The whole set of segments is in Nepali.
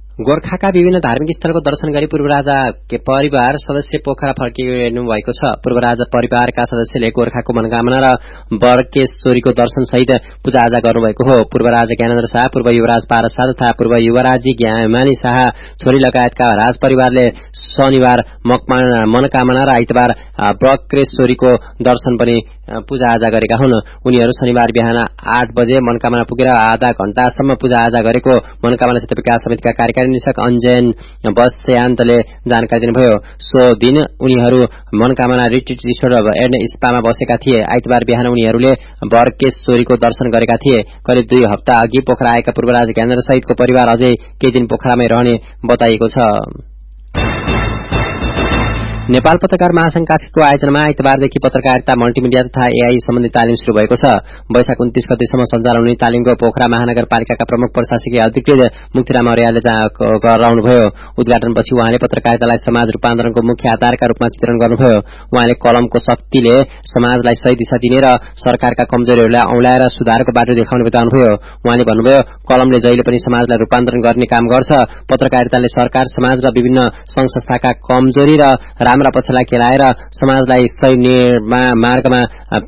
गोर्खाका विभिन्न धार्मिक स्थलको दर्शन गरी पूर्व राजा परिवार सदस्य पोखरा फर्किनु भएको छ। पूर्व राजा परिवारका सदस्यले गोर्खाको मनोकामना र बर्केश्वरीको दर्शन सहित पूजाआजा गर्नुभएको हो। पूर्व राजा ज्ञानेन्द्र शाह, पूर्व युवराज पारस शाह तथा पूर्व युवराजी ज्ञानी शाह छोरी लगायतका राज परिवारले शनिबार मनोकामना र आइतबार बर्केश्वरीको दर्शन पनि पूजाआजा गरेका हुन्। उनीहरू शनिबार बिहान 8 बजे मनोकामना पुगेर आधा घण्टासम्म पूजाआजा गरेको मनोकामना क्षेत्र विकास समितिका कार्यकारी निदेशक अञ्जन बस्यान्तले जानकारी दिनुभयो। सो दिन उनीहरू मनोकामना रिट्रिट रिसोर्ट एन्ड स्पामा बसेका थिए। आइतबार बिहान उनीहरूले बर्केश्वरीको दर्शन गरेका थिए। करिब 2 हप्ता अघि पोखरा आएका पूर्व राजा ज्ञानेन्द्र सहितको परिवार अझै केही दिन पोखरामै रहने बताइएको छ। नेपाल पत्रकार महासंघ कास्कीको आयोजनामा आइतबारदेखि पत्रकारिता मल्टिमिडिया तथा एआई सम्बन्धी तालिम शुरू भएको छ। वैशाख 29 गतेसम्म सञ्चालन हुने तालिमको पोखरा महानगरपालिकाका प्रमुख प्रशासकीय अधिकृत मुक्तिराम अर्यालले गराउनुभयो। उद्घाटनपछि उहाँले पत्रकारितालाई समाज रूपान्तरणको मुख्य आधारका रूपमा चित्रण गर्नुभयो। उहाँले कलमको शक्तिले समाजलाई सही दिशा दिने र सरकारका कमजोरीहरूलाई औंल्याएर सुधारको बाटो देखाउने बताउनुभयो। उहाँले भन्नुभयो, कलमले जहिले पनि समाजलाई रूपान्तरण गर्ने काम गर्छ। पत्रकारिताले सरकार, समाज र विभिन्न संघ संस्थाका कमजोरी र राम्रा पक्षलाई खेलाएर समाजलाई सही मार्गमा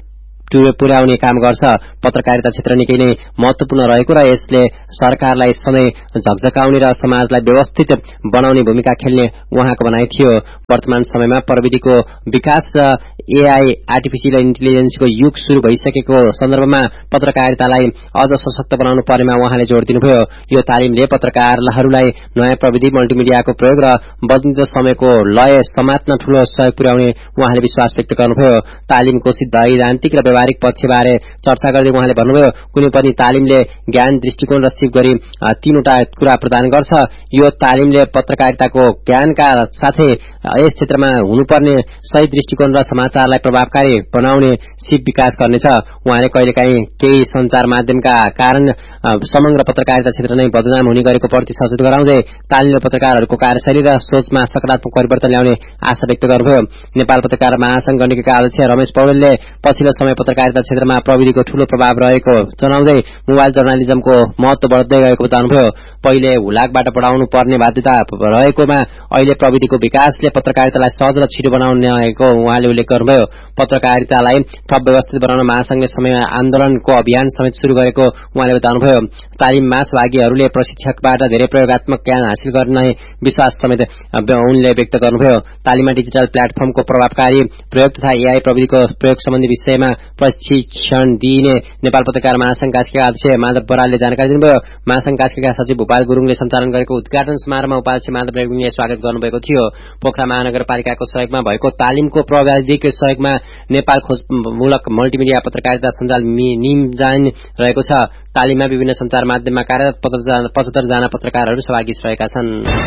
पुर्याउने काम गर्छ। पत्रकारिता क्षेत्र निकै नै महत्वपूर्ण रहेको र यसले सरकारलाई सधैँ झकझकाउने र समाजलाई व्यवस्थित बनाउने भूमिका खेल्ने उहाँको भनाइ थियो। वर्तमान समयमा प्रविधिको विकास र एआई आर्टिफिशियल इन्टेलिजेन्सको युग शुरू भइसकेको सन्दर्भमा पत्रकारितालाई अझ सशक्त बनाउनु पर्नेमा उहाँले जोड़ दिनुभयो। यो तालिमले पत्रकारहरूलाई नयाँ प्रविधि, मल्टिमिडियाको प्रयोग र बदलिँदो समयको लय समात्न ठूलो सहयोग पुर्याउने उहाँले विश्वास व्यक्त गर्नुभयो। तालिमको सैद्धान्तिक र व्यावहारिक पक्षबारे चर्चा गर्दै उहाँले भन्नुभयो, कुनै पनि तालिमले ज्ञान, दृष्टिकोण र सिप गरी 3वटा कुरा प्रदान गर्छ। यो तालिमले पत्रकारिताको ज्ञानका साथै यस क्षेत्रमा हुनुपर्ने सही दृष्टिकोण र समाचारलाई प्रभावकारी बनाउने सिप विकास गर्नेछ। उहाँले कहिलेकाहीँ केही सञ्चार माध्यमका कारण समग्र पत्रकारिता क्षेत्र नै बदनाम हुने गरेको प्रति सचेत गराउँदै तालिमले पत्रकारहरूको कार्यशैली र सोचमा सकारात्मक परिवर्तन ल्याउने आशा व्यक्त गर्नुभयो। नेपाल पत्रकार महासंघ गण्डकीका अध्यक्ष रमेश पौडेलले पछिल्लो समय पत्रकारिता क्षेत्रमा प्रविधिको ठूलो प्रभाव रहेको जनाउँदै मोबाइल जर्नालिजमको महत्व बढ्दै गएको बताउनुभयो। पहिले हुलाकबाट पढाउनु पर्ने बाध्यता रहेकोमा अहिले प्रविधिको विकासले पत्रकारितालाई सहज र छिटो बनाउनेको उहाँले उल्लेख गर्नुभयो। पत्रकारितालाई थप व्यवस्थित बनाउन महासंघले समय आन्दोलनको अभियान समेत शुरू गरेको उहाँले बताउनुभयो। तालिममा सहभागीहरूले प्रशिक्षकबाट धेरै प्रयोगात्मक ज्ञान हासिल गर्ने विश्वास समेत उनले व्यक्त गर्नुभयो। तालिममा डिजिटल प्लेटफर्मको प्रभावकारी प्रयोग तथा एआई प्रविधिको प्रयोग सम्बन्धी विषयमा प्रशिक्षण दिइने नेपाल पत्रकार महासंघ कास्कीका अध्यक्ष माधव बरालले जानकारी दिनुभयो। महासंघ कास्कीका सचिव भूपाल गुरुङले सञ्चालन गरेको उद्घाटन समारोहमा उपाध्यक्ष माधव रेग्मीले स्वागत गर्नुभएको थियो। पोखरा महानगरपालिकाको सहयोगमा भएको तालिमको प्राविधिक सहयोगमा नेपाल खोजमूलक मल्टिमिडिया पत्रकारिता सञ्जाल निमजान रहेको छ। तालिममा विभिन्न सञ्चार माध्यममा कार्यरत 75 जना पत्रकारहरू सहभागी रहेका छन्।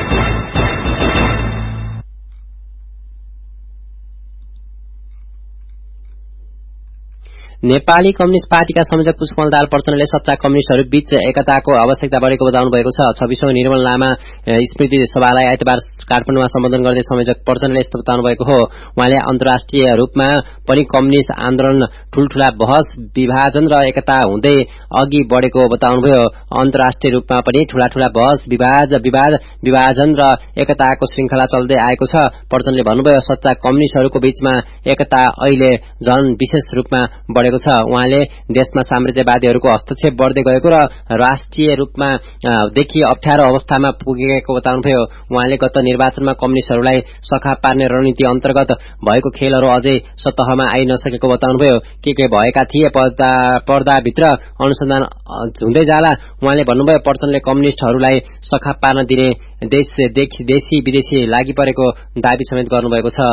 नेपाली कम्युनिस्ट पार्टीका संयोजक पुष्पकमल दाहाल प्रचण्डले सच्चा कम्युनिस्टहरू बीच एकताको आवश्यकता बढेको बताउनु भएको छ। 26औं निर्मल लामा स्मृति सभालाई आइतबार काठमाडौँमा सम्बोधन गर्दै संयोजक प्रचण्डले यस्तो बताउनु भएको हो। उहाँले अन्तर्राष्ट्रिय रूपमा पनि कम्युनिस्ट आन्दोलन ठूल्ठूला बहस, विभाजन र एकता हुँदै अघि बढेको बताउनुभयो। अन्तर्राष्ट्रिय रूपमा पनि ठूला बहस, विभाजन र एकताको श्रृंखला चल्दै आएको छ। प्रचण्डले भन्नुभयो, सच्चा कम्युनिस्टहरूको बीचमा एकता अहिले झन विशेष रूपमा बढेको छ। उहाँले देशमा साम्राज्यवादीहरूको हस्तक्षेप बढ्दै गएको र राष्ट्रिय रूपमा देखि अप्ठ्यारो अवस्थामा पुगेको बताउनुभयो। उहाँले गत निर्वाचनमा कम्युनिस्टहरूलाई सखा पार्ने रणनीति अन्तर्गत भएको खेलहरू अझै सतहमा आइ नसकेको बताउनुभयो। के भएका थिए पर्दाभित्र अनुसन्धान हुँदै जाला। उहाँले भन्नुभयो, प्रचण्डले कम्युनिस्टहरूलाई सखा पार्न दिने देशी विदेशी लागि परेको दाबी समेत गर्नुभएको छ।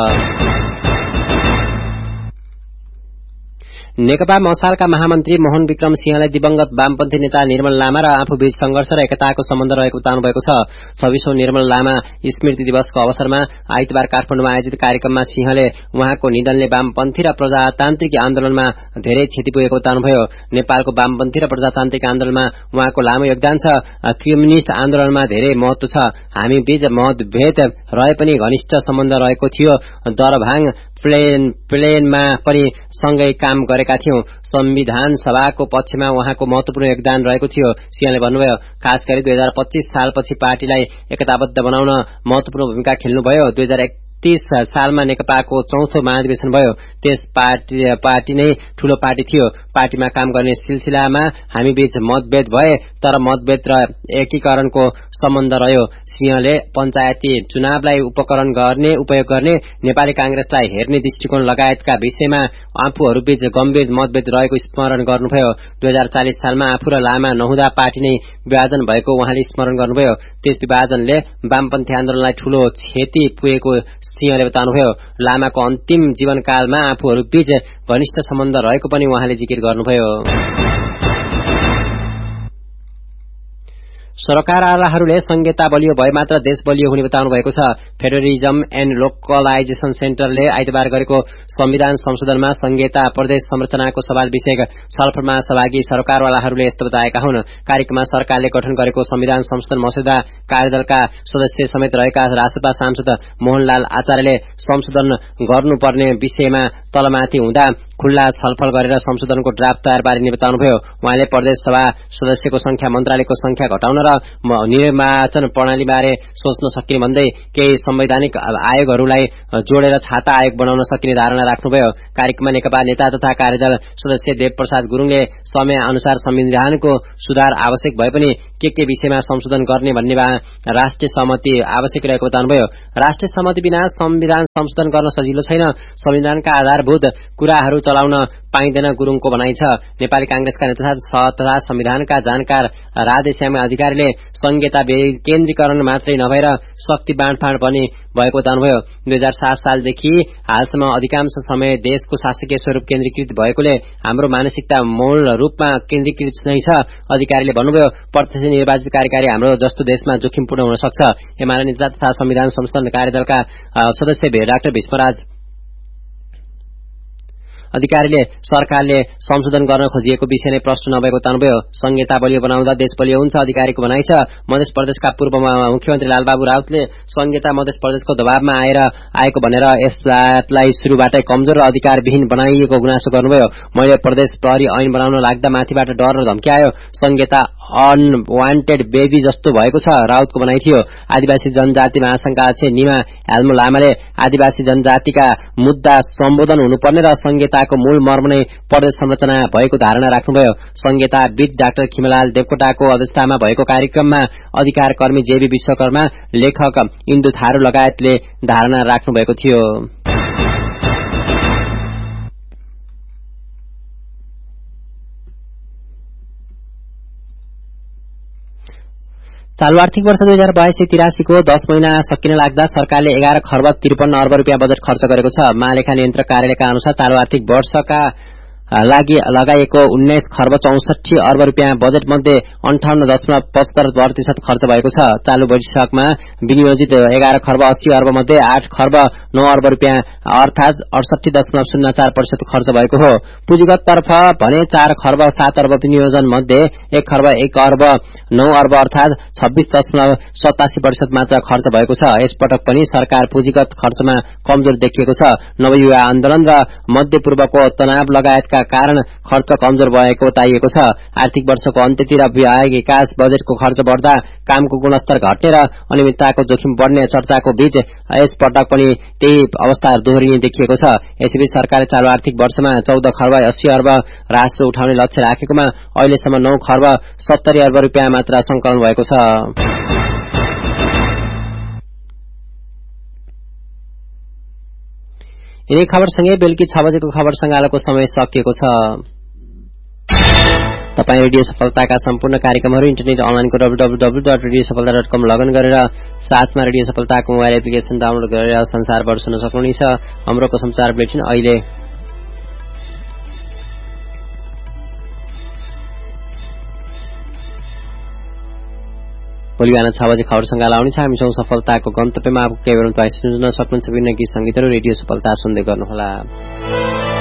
नेकपा मसालका महामन्त्री मोहन विक्रम सिंहलाई दिवंगत वामपन्थी नेता निर्मल लामा र आफूबीच संघर्ष र एकताको सम्बन्ध रहेको बताउनु भएको छ। 26औं निर्मल लामा स्मृति दिवसको अवसरमा आइतबार काठमाडौँमा आयोजित कार्यक्रममा सिंहले उहाँको निधनले वामपन्थी र प्रजातान्त्रिक आन्दोलनमा धेरै क्षति पुगेको बताउनुभयो। नेपालको वामपन्थी र प्रजातान्त्रिक आन्दोलनमा उहाँको लामो योगदान छ। कम्युनिस्ट आन्दोलनमा धेरै महत्व छ। हामी बीच मतभेद रहे पनि घनिष्ठ सम्बन्ध रहेको थियो। दरभाङ प्लेनमा पनि सँगै काम गरेका थियौं। संविधान सभाको पक्षमा उहाँको महत्वपूर्ण योगदान रहेको थियो, सिंहले भन्नुभयो। खास गरी 2025 सालपछि पार्टीलाई एकताबद्ध बनाउन महत्वपूर्ण भूमिका खेल्नुभयो। 2031 सालमा नेकपाको चौथो महाधिवेशन भयो। त्यस पार्टी नै ठूलो पार्टी थियो। पार्टीमा काम गर्ने सिलसिलामा हामीबीच मतभेद भए, तर मतभेद र एकीकरणको सम्बन्ध रह्यो। सिंहले पञ्चायती चुनावलाई उपयोग गर्ने, नेपाली कांग्रेसलाई हेर्ने दृष्टिकोण लगायतका विषयमा आफूहरूबीच गम्भीर मतभेद रहेको स्मरण गर्नुभयो। 2040 सालमा आफू र लामा नहुँदा पार्टी नै विभाजन भएको उहाँले स्मरण गर्नुभयो। त्यस विभाजनले वामपन्थी आन्दोलनलाई ठूलो क्षति पुगेको सिंहले बताउनुभयो। लामाको अन्तिम जीवनकालमा आफूहरूबीच घनिष्ठ सम्बन्ध रहेको पनि उहाँले जिकिर गर्नुभयो। सरकारवालाहरूले संहिता बलियो भए मात्र देश बलियो हुने बताउनु भएको छ। फेडरलिजम एण्ड लोकलाइजेशन सेन्टरले आइतबार गरेको संविधान संशोधनमा संहिता प्रदेश संरचनाको सवाल विषयक छलफलमा सहभागी सरकारवालाहरूले यस्तो बताएका हुन्। कार्यक्रममा सरकारले गठन गरेको संविधान संशोधन मस्यौदा कार्यदलका सदस्य समेत रहेका रासपा सांसद मोहनलाल आचार्यले संशोधन गर्नुपर्ने विषयमा तलमाथि हुँदा खुल्ला छलफल गरेर संशोधनको ड्राफ्ट तयार पारिने बताउनुभयो। उहाँले प्रदेश सभा सदस्यको संख्या मन्त्रालयको संख्या घटाउन र निर्वाचन प्रणालीबारे सोच्न सकिने भन्दै केही संवैधानिक आयोगहरूलाई जोडेर छाता आयोग बनाउन सकिने धारणा राख्नुभयो। कार्यक्रममा नेकपा नेता तथा कार्यदल सदस्य देवप्रसाद गुरुङले समय अनुसार संविधानको सुधार आवश्यक भए पनि के विषयमा संशोधन गर्ने भन्नेमा राष्ट्रिय सहमति आवश्यक रहेको बताउनुभयो। राष्ट्रिय सहमति बिना संविधान संशोधन गर्न सजिलो छैन। संविधानका आधारभूत कुराहरू चलाउन पाइँदैन गुरुङको भनाइ छ। नेपाली कांग्रेसका नेता तथा संविधानका जानकार राधेश्याम अधिकारीले संहिता केन्द्रीकरण मात्रै नभएर शक्ति बाँडफाँड पनि भएको बताउनुभयो। 2007 सालदेखि हालसम्म अधिकांश समय देशको शासकीय स्वरूप केन्द्रीकृत भएकोले हाम्रो मानसिकता मूल रूपमा केन्द्रीकृत नै छ। अधिकारीले भन्नुभयो, प्रत्यक्ष निर्वाचित कार्यकारी हाम्रो जस्तो देशमा जोखिमपूर्ण हुन सक्छ। एमाले नेता तथा संविधान संशोधन कार्यदलका सदस्य डाक्टर भीष्मराज अधिकारीले सरकारले संशोधन गर्न खोजिएको विषय नै प्रश्न नभएको बताउनुभयो। संहिता बलियो बनाउँदा देश बलियो हुन्छ अधिकारीको भनाइ छ। मध्य प्रदेशका पूर्व मुख्यमन्त्री लालबाबु राउतले संहिता मध्य प्रदेशको दबावमा आएको भनेर यसलाई सुरुबाटै कमजोर र अधिकारविहीन बनाइएको गुनासो गर्नुभयो। मैले प्रदेश प्रहरी ऐन बनाउन लाग्दा माथिबाट डर र धम्की आयो। संहिता अनवान्टेड बेबी जस्तो भएको छ, राउतको भनाइ थियो। आदिवासी जनजाति महासंघका अध्यक्ष निमा हेल्मो लामाले आदिवासी जनजातिका मुद्दा सम्बोधन हुनुपर्ने र संहिताको मूल मर्म नै प्रदेश संरचना भएको धारणा राख्नुभयो। संहिताविद डाक्टर खिमलाल देवकोटाको अध्यक्षतामा भएको कार्यक्रममा अधिकार कर्मी जेबी विश्वकर्मा, लेखक इन्दु थारू लगायतले धारणा राख्नुभएको थियो। चालू आर्थिक वर्ष 2082-83 को 10 महिना सकिन लाग्दा सरकारले 11 खर्ब 53 अर्ब रुपियाँ बजेट खर्च गरेको छ। महालेखा नियन्त्रक कार्यालयका अनुसार चालू आर्थिक वर्षका लागि लगाइएको 19 खर्ब 64 अर्ब रुपियाँ बजेट मध्ये 58.75% खर्च भएको छ। चालू वैशाखमा विनियोजित 11 खर्ब 80 अर्ब मध्ये 8 खर्ब 9 अर्ब रुपियाँ अर्थात 68.04% खर्च भएको हो। पुँजीगत तर्फ भने 4 खर्ब 7 अर्ब विनियोजन मध्ये 1 खर्ब 1 अर्ब 9 अर्ब अर्थात 26.87% मात्र खर्च भएको छ। यसपटक पनि सरकार पुँजीगत खर्चमा कमजोर देखिएको छ। नवयुवा आन्दोलन र मध्यपूर्वको तनाव लगायतका कारण खर्च कमजोर भएको बताइएको छ। आर्थिक वर्षको अन्त्यतिर विकास बजेटको खर्च बढ्दा कामको गुणस्तर घट्ने र अनियमितताको जोखिम बढ्ने चर्चाको बीच यस पटक पनि त्यही अवस्था दोहोरिने देखिएको छ। यसैबीच सरकारले चालू आर्थिक वर्षमा 14 खर्ब 80 अर्ब राजस्व उठाउने लक्ष्य राखेकोमा अहिलेसम्म 9 खर्ब 70 अर्ब रुपियाँ मात्र संकलन भएको छ। यिनै खबरसँगै बेलुकी 6 बजेको खबर संगालोको समय सकिएको छ। तपाईँ रेडियो सफलताका सम्पूर्ण कार्यक्रमहरू इन्टरनेट अनलाइनको www.radiosafalta.com लगइन गरेर साथमा रेडियो सफलताको मोबाइल एप्लिकेशन डाउनलोड गरेर संसारभर सुन्न सक्नुहुनेछ। हाम्रो समाचार बुलेटिन अहिले भोलि बिहान 6 बजे खबर संगाल आउनेछ। हामीसँग सफलताको गन्तव्यमा आफू केही बेरमा सुन्न सक्नुहुन्छ। विभिन्न गीत संगीतहरू रेडियो सफलता सुन्दै गर्नुहोला।